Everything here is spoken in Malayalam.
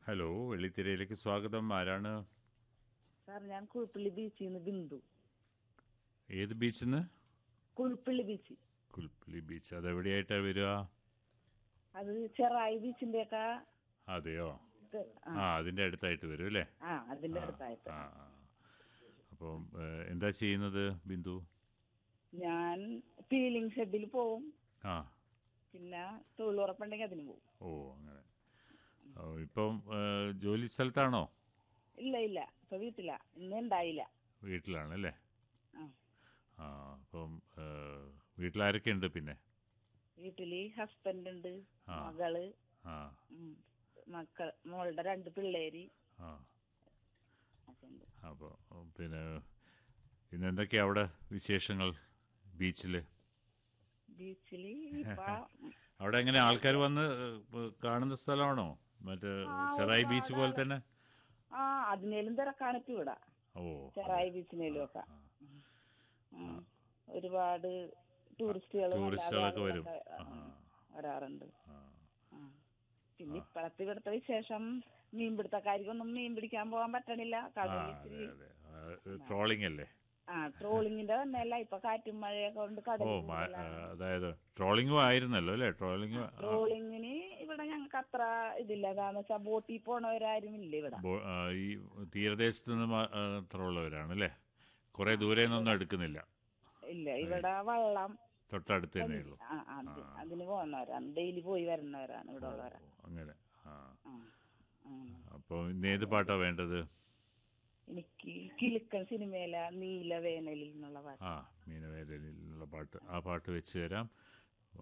ഹലോ, വെള്ളിത്തിരയിലേക്ക് സ്വാഗതം. ആരാണ്? സാർ ഞാൻ കുഴുപ്പള്ളി ബീച്ചിൽ നിന്ന് ബിന്ദു. ഏത് ബീച്ചിൽ നിന്ന്? കുഴുപ്പള്ളി ബീച്ച്. കുൽപ്പള്ളി ബീച്ച്. അതെവിടെയായിട്ടാണ് വരിക? അത് ചെറായി ബീച്ചിന്റെ ഒക്കെ. അതെയോ? ആ അതിൻ്റെ അടുത്തായിട്ട് വരും അല്ലേ? അതിന്റെ അടുത്തായിട്ട്. ആ ആ. അപ്പം എന്താ ചെയ്യുന്നത് ബിന്ദു? ഞാൻ പീലിംഗ് ഷെഡിൽ പോവും, ആ. പിന്നെ തൊഴിലുറപ്പുണ്ടെങ്കിൽ അതിന് പോവും. ഓ, അങ്ങനെ. ഇപ്പം ജോലി സ്ഥലത്താണോ? ഇല്ല ഇപ്പൊ വീട്ടില. ഇന്ന് ഉണ്ടായില്ല. വീട്ടിലാണല്ലേ? ആ ആ. അപ്പം വീട്ടിലാരൊക്കെ ഉണ്ട് പിന്നെ? വീട്ടില് ഹസ്ബൻഡ് ഉണ്ട്, ആ. മകള്, ആ മോളുടെ 2 പിള്ളേര് ആ. ഒക്കെ ഉണ്ട്. അപ്പോൾ പിന്നെ ഇന്നെന്തൊക്കെയാ അവിടെ വിശേഷങ്ങൾ ബീച്ചിൽ? ബീച്ചില് ഇപ്പൊ അവിടെ എങ്ങനെ ആൾക്കാർ വന്ന് കാണുന്ന സ്ഥലമാണോ? മറ്റേ ചെറായി ബീച്ച് പോലെ തന്നെ? അതിനേലും തിരക്കാണിപ്പോ ഇവിടെ. ഓ, ചെറായി ബീച്ചിനേലും ഒക്കെ ഒരുപാട് ടൂറിസ്റ്റുകളൊക്കെ വരും. വരാറുണ്ട്. പിന്നെ ഇപ്പോഴത്തെ ഇവിടുത്തെ വിശേഷം മീൻപിടുത്തക്കാർക്കൊന്നും മീൻ പിടിക്കാൻ പോകാൻ പറ്റണില്ല. ട്രോളിംഗ് അല്ലേ? ട്രോളിങ്ങിന്റെ തന്നെയല്ല, ഇപ്പൊ കാറ്റും മഴയൊക്കെ കൊണ്ട് അതായത് ട്രോളിംഗും ആയിരുന്നല്ലോ അല്ലേ? ട്രോളിങ്ങിന് ഇവിടെ ഞങ്ങൾക്ക് അത്ര ഇതില്ല. എന്താന്ന് വെച്ചാൽ ബോട്ടിൽ പോണവരാരും ഇല്ല ഇവിടെ. ഈ തീരദേശത്ത് നിന്ന് മാത്രമുള്ളവരാണ് അല്ലേ? കുറെ ദൂരെ നിന്നൊന്നും എടുക്കുന്നില്ല. ഇല്ല, ഇവിടെ വള്ളം തൊട്ടടുത്ത് തന്നെ ഉള്ളൂ. അതിന് പോകുന്നവരാണ്, ഡെയിലി പോയി വരുന്നവരാണ് ഇവിടെ ഉള്ളവരാണ്. അങ്ങനെ. അപ്പോൾ ഇന്ന് ഏത് പാട്ടാ വേണ്ടത്? എനിക്ക് കിലുക്കൻ സിനിമയിലെ നീലവേനലിൽ എന്നുള്ള പാട്ട്. മീനവേനലിൽ എന്നുള്ള പാട്ട്. ആ പാട്ട് വെച്ച് തരാം.